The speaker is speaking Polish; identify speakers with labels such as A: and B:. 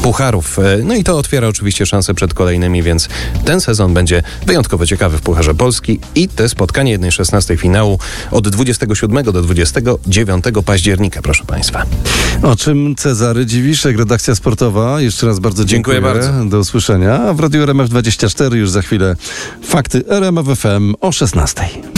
A: pucharów. No i to otwiera oczywiście szanse przed kolejnymi, więc ten sezon będzie wyjątkowo ciekawy w Pucharze Polski i te spotkanie 1/16 finału od 27 do 29 października, proszę Państwa.
B: O czym Cezary Dziwiszek, redakcja sportowa. Jeszcze raz bardzo dziękuję.
A: Dziękuję bardzo.
B: Do usłyszenia. A w Radiu RMF24 już za chwilę fakty RMF FM o 16.